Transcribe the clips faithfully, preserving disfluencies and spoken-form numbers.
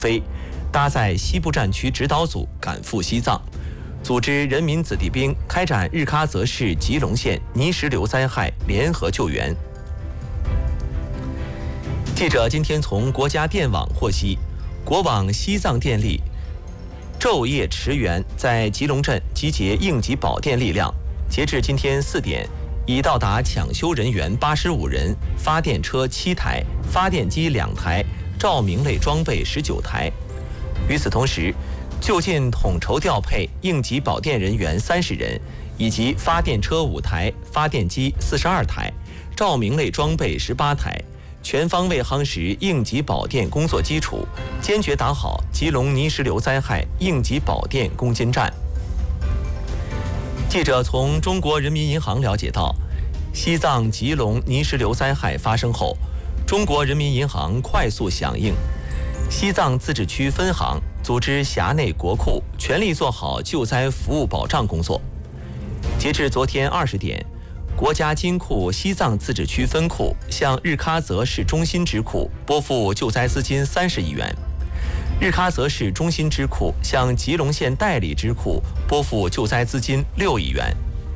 飞，搭载西部战区指导组赶赴西藏，组织人民子弟兵开展日喀则市吉隆县泥石流灾害联合救援。记者今天从国家电网获悉，国网西藏电力昼夜驰援，在吉隆镇集结应急保电力量，截至今天四点，已到达抢修人员八十五人，发电车七台，发电机两台，照明类装备十九台。与此同时，就近统筹调配应急保电人员三十人，以及发电车五台，发电机四十二台，照明类装备十八台，全方位夯实应急保电工作基础，坚决打好吉隆泥石流灾害应急保电攻坚战。记者从中国人民银行了解到，西藏吉隆泥石流灾害发生后，中国人民银行快速响应，西藏自治区分行组织辖内国库全力做好救灾服务保障工作。截至昨天二十点，国家金库西藏自治区分库向日喀则市中心支库拨付救灾资金三十亿元，日喀则市中心支库向吉隆县代理支库拨付救灾资金六亿元。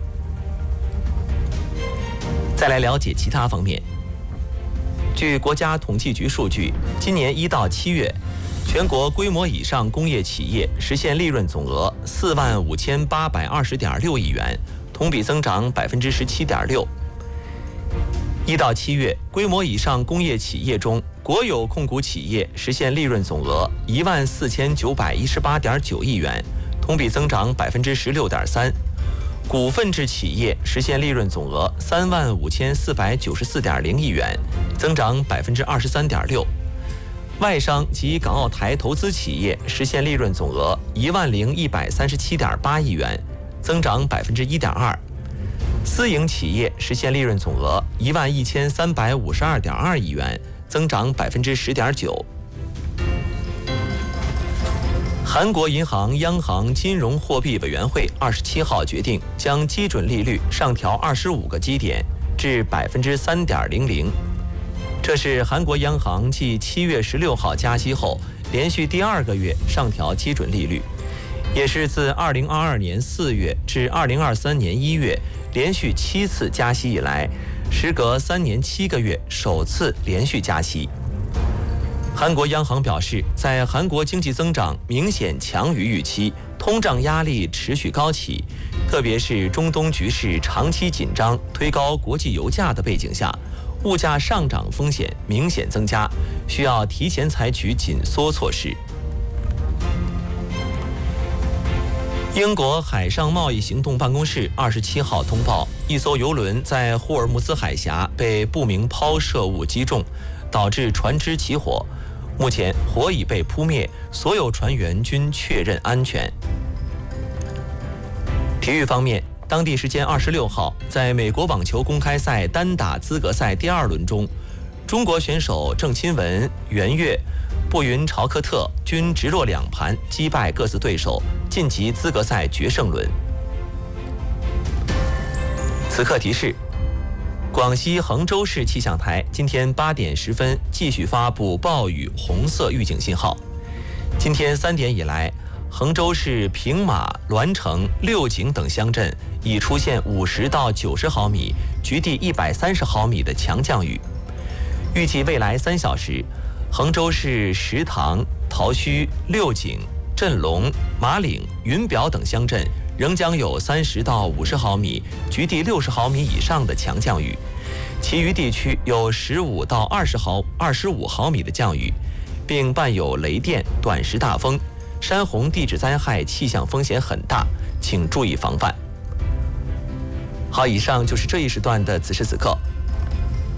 再来了解其他方面。据国家统计局数据，今年一到七月，全国规模以上工业企业实现利润总额四万五千八百二十点六亿元，同比增长百分之十七点六。一到七月，规模以上工业企业中，国有控股企业实现利润总额一万四千九百一十八点九亿元，同比增长百分之十六点三。股份制企业实现利润总额三万五千四百九十四点零亿元，增长百分之二十三点六。外商及港澳台投资企业实现利润总额一万零一百三十七点八亿元，增长百分之一点二。私营企业实现利润总额一万一千三百五十二点二亿元，增长百分之十点九。韩国银行央行金融货币委员会二十七号决定将基准利率上调二十五个基点至百分之三点零零。这是韩国央行继七月十六号加息后，连续第二个月上调基准利率，也是自二零二二年四月至二零二三年一月连续七次加息以来，时隔三年七个月首次连续加息。韩国央行表示，在韩国经济增长明显强于预期，通胀压力持续高企，特别是中东局势长期紧张推高国际油价的背景下，物价上涨风险明显增加，需要提前采取紧缩措施。英国海上贸易行动办公室二十七号通报，一艘油轮在霍尔木兹海峡被不明抛射物击中，导致船只起火。目前火已被扑灭，所有船员均确认安全。体育方面，当地时间二十六号，在美国网球公开赛单打资格赛第二轮中，中国选手郑钦文、袁岳、步云朝克特均直落两盘击败各自对手，晋级资格赛决胜轮。此刻提示：广西衡州市气象台今天八点十分继续发布暴雨红色预警信号。今天三点以来，衡州市平马、栾城、六井等乡镇已出现五十到九十毫米，局地一百三十毫米的强降雨。预计未来三小时，衡州市石塘、桃墟、六井、镇龙、马岭、云表等乡镇仍将有三十到五十毫米，局地六十毫米以上的强降雨，其余地区有十五到二十毫、二十五毫米的降雨，并伴有雷电、短时大风，山洪地质灾害气象风险很大，请注意防范。好，以上就是这一时段的此时此刻，